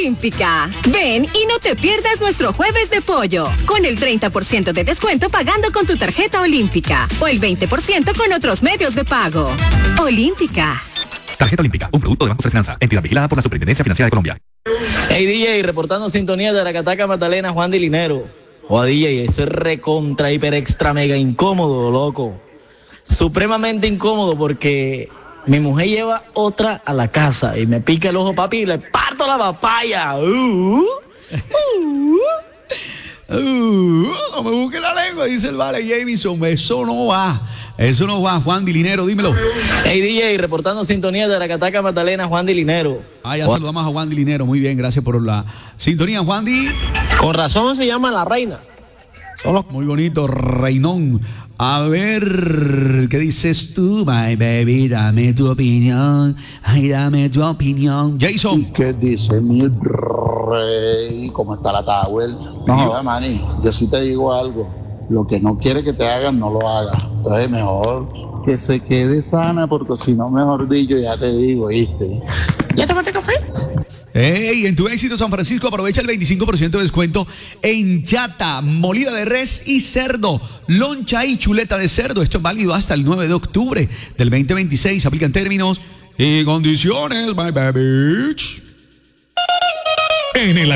Olímpica. Ven y no te pierdas nuestro jueves de pollo, con el 30% de descuento pagando con tu tarjeta Olímpica o el 20% con otros medios de pago. Olímpica. Tarjeta Olímpica, un producto de Banco de Finanza, entidad vigilada por la Superintendencia Financiera de Colombia. Hey DJ, reportando sintonía de Aracataca, Magdalena, Juan de Linero. O DJ, eso es recontra, hiper, extra, mega incómodo, loco. Supremamente incómodo porque mi mujer lleva otra a la casa y me pica el ojo, papi, y le parto la papaya. No me busque la lengua, dice el Vale Jamison. Eso no va, Juan de Linero, dímelo. Hey DJ, reportando sintonía de Aracataca, Magdalena, Juan de Linero. Ya saludamos a Juan de Linero, muy bien, gracias por la sintonía, Juan Di. Con razón se llama La Reina. Muy bonito, Reinón. A ver, ¿qué dices tú, my baby? Dame tu opinión. Ay, dame tu opinión. Jason. ¿Qué dice mi rey? ¿Cómo está la Tower? No, Manny, yo sí te digo algo. Lo que no quiere que te hagan, no lo hagas. Entonces, mejor que se quede sana, porque si no, mejor dicho, ya te digo, ¿viste? ¿Ya tomaste café? Hey, en tu éxito San Francisco aprovecha el 25% de descuento en chata, molida de res y cerdo, loncha y chuleta de cerdo. Esto es válido hasta el 9 de octubre del 2026. Aplican términos y condiciones, my baby. En el